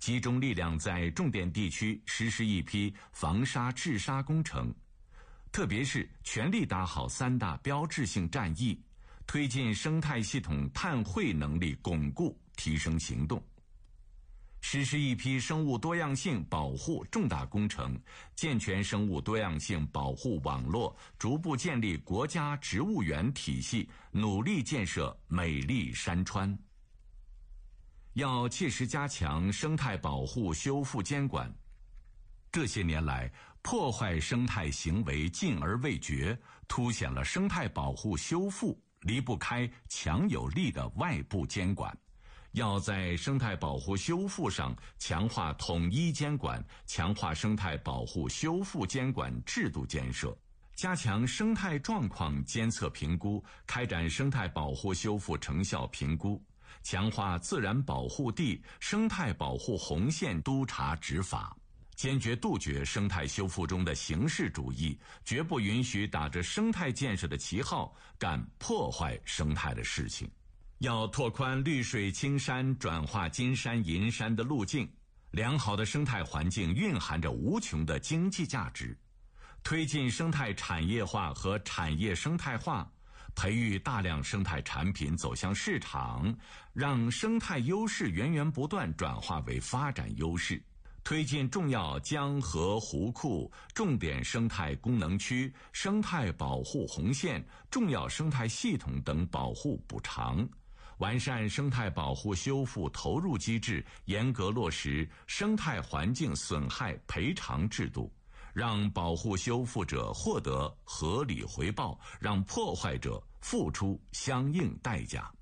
集中力量在重点地区实施一批防沙治沙工程，特别是全力打好3大标志性战役，推进生态系统碳汇能力巩固提升行动。实施一批生物多样性保护重大工程，健全生物多样性保护网络，逐步建立国家植物园体系，努力建设美丽山川。要切实加强生态保护修复监管。这些年来，破坏生态行为禁而未决，凸显了生态保护修复离不开强有力的外部监管。要在生态保护修复上强化统一监管，强化生态保护修复监管制度建设，加强生态状况监测评估，开展生态保护修复成效评估，强化自然保护地、生态保护红线督查执法，坚决杜绝生态修复中的形式主义，绝不允许打着生态建设的旗号干破坏生态的事情。要拓宽绿水青山转化金山银山的路径，良好的生态环境蕴含着无穷的经济价值，推进生态产业化和产业生态化，培育大量生态产品走向市场，让生态优势源源不断转化为发展优势，推进重要江河湖库、重点生态功能区、生态保护红线、重要生态系统等保护补偿，完善生态保护修复投入机制，严格落实生态环境损害赔偿制度，让保护修复者获得合理回报，让破坏者付出相应代价。